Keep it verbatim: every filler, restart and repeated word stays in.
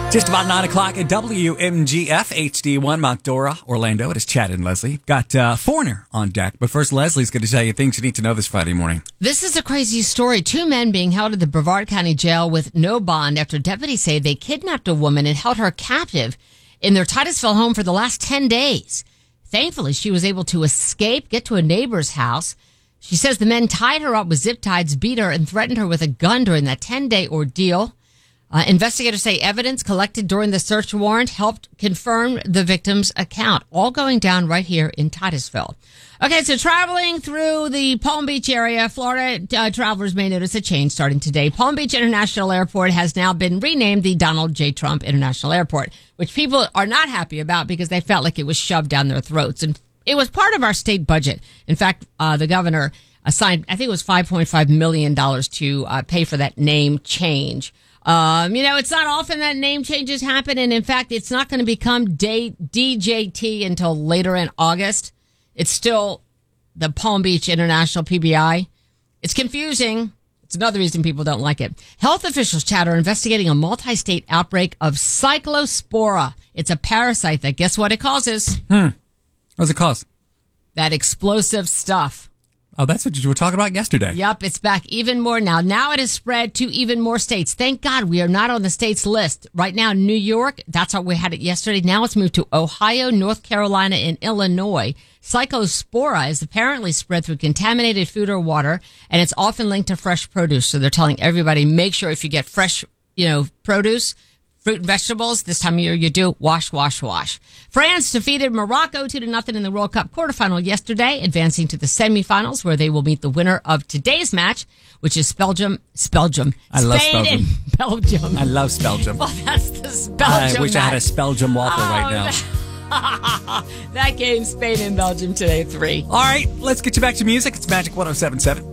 Just about nine o'clock at W M G F H D one, Mount Dora, Orlando. It is Chad and Leslie. Got uh, Foreigner on deck. But first, Leslie's going to tell you things you need to know this Friday morning. This is a crazy story. Two men being held at the Brevard County Jail with no bond after deputies say they kidnapped a woman and held her captive in their Titusville home for the last ten days. Thankfully, she was able to escape, get to a neighbor's house. She says the men tied her up with zip ties, beat her, and threatened her with a gun during that ten-day ordeal. Uh, investigators say evidence collected during the search warrant helped confirm the victim's account, all going down right here in Titusville. Okay, so traveling through the Palm Beach area, Florida uh, travelers may notice a change starting today. Palm Beach International Airport has now been renamed the Donald J. Trump International Airport, which people are not happy about because they felt like it was shoved down their throats. And it was part of our state budget. In fact, uh, the governor assigned, I think it was five point five million dollars to uh, pay for that name change. Um, you know, it's not often that name changes happen, and in fact, it's not going to become D J T until later in August. It's still the Palm Beach International P B I. It's confusing. It's another reason people don't like it. Health officials, Chad, are investigating a multi-state outbreak of cyclospora. It's a parasite that, guess what it causes? Hmm. What does it cause? That explosive stuff. Oh, that's what you were talking about yesterday. Yep, it's back even more now. Now it has spread to even more states. Thank God we are not on the states list. Right now, New York, that's how we had it yesterday. Now it's moved to Ohio, North Carolina, and Illinois. Cyclospora is apparently spread through contaminated food or water, and it's often linked to fresh produce. So they're telling everybody, make sure if you get fresh, you know, produce, fruit and vegetables, this time of year you do, wash, wash, wash. France defeated Morocco two to nothing in the World Cup quarterfinal yesterday, advancing to the semifinals where they will meet the winner of today's match, which is Belgium, Belgium, I Spain love Belgium. and Belgium. I love Belgium. Well, that's the Belgium I wish match. I had a Belgium waffle Oh, right now. That, that game, Spain and Belgium today, three. All right, let's get you back to music. It's Magic one oh seven point seven.